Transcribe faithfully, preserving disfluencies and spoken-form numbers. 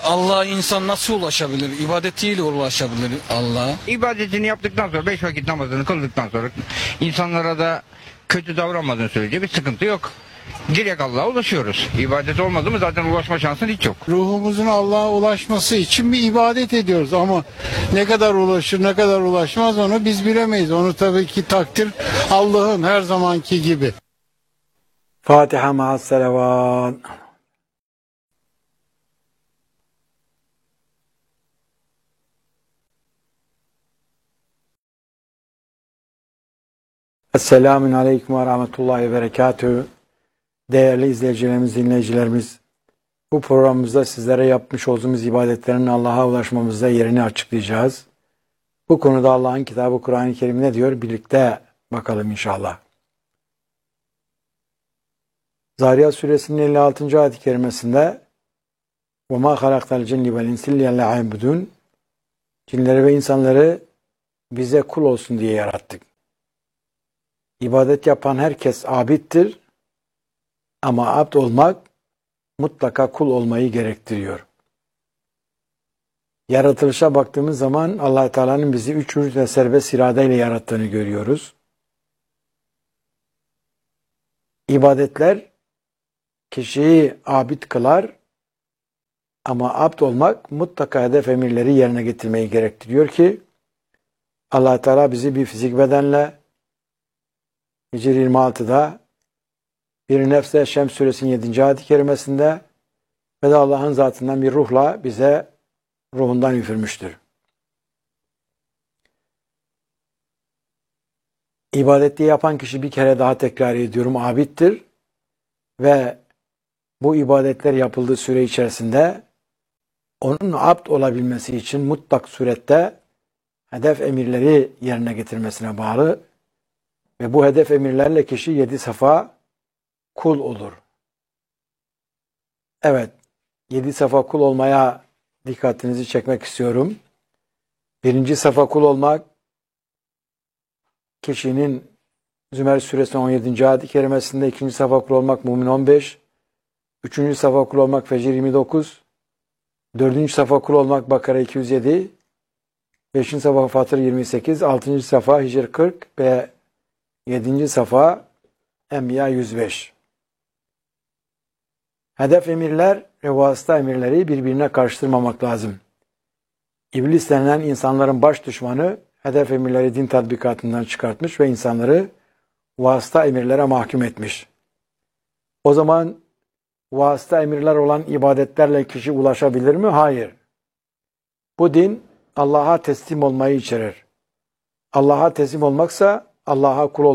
Allah'a insan nasıl ulaşabilir? İbadetiyle ulaşabilir Allah'a. İbadetini yaptıktan sonra, beş vakit namazını kıldıktan sonra insanlara da kötü davranmadığın sürece bir sıkıntı yok. Direkt Allah'a ulaşıyoruz. İbadet olmadı mı zaten ulaşma şansın hiç yok. Ruhumuzun Allah'a ulaşması için bir ibadet ediyoruz ama ne kadar ulaşır ne kadar ulaşmaz onu biz bilemeyiz. Onu tabii ki takdir Allah'ın her zamanki gibi. Fatiha ma'as selavat. Esselamun Aleyküm ve Rahmetullahi ve Berekatühü. Değerli izleyicilerimiz, dinleyicilerimiz, bu programımızda sizlere yapmış olduğumuz ibadetlerin Allah'a ulaşmamızda yerini açıklayacağız. Bu konuda Allah'ın kitabı Kur'an-ı Kerim ne diyor? Birlikte bakalım inşallah. Zariyat suresinin elli altıncı ayet-i kerimesinde وَمَا خَلَقْتَ الْجِنِّ وَالْاِنْسِ لِيَلَّعَبُدُونَ Cinleri ve insanları bize kul olsun diye yarattık. İbadet yapan herkes abittir ama abd olmak mutlaka kul olmayı gerektiriyor. Yaratılışa baktığımız zaman Allah Teala'nın bizi üç hür ve serbest iradeyle yarattığını görüyoruz. İbadetler kişiyi abid kılar ama abd olmak mutlaka hedef emirleri yerine getirmeyi gerektiriyor ki Allah Teala bizi bir fizik bedenle Hicr yirmi altıda bir nefse Şems suresinin yedinci ayet-i kerimesinde ve de Allah'ın zatından bir ruhla bize ruhundan üfürmüştür. İbadeti yapan kişi bir kere daha tekrar ediyorum abittir ve bu ibadetler yapıldığı süre içerisinde onun abd olabilmesi için mutlak surette hedef emirleri yerine getirmesine bağlı ve bu hedef emirlerle kişi yedi safa kul olur. Evet, yedi safa kul olmaya dikkatinizi çekmek istiyorum. Birinci safa kul olmak, kişinin Zümer suresinin on yedinci ayet-i kerimesinde, ikinci safa kul olmak Mümin on beş, üçüncü safa kul olmak Fecr yirmi dokuz, dördüncü safa kul olmak Bakara iki yüz yedi, beşinci safa Fatır yirmi sekiz, altıncı safa Hicr kırk ve yedinci safa Enbiya yüz beş. Hedef emirler ve vasıta emirleri birbirine karıştırmamak lazım. İblis denilen insanların baş düşmanı hedef emirleri din tatbikatından çıkartmış ve insanları vasıta emirlere mahkum etmiş. O zaman vasıta emirler olan ibadetlerle kişi ulaşabilir mi? Hayır. Bu din Allah'a teslim olmayı içerir. Allah'a teslim olmaksa Allah'a kul olmak.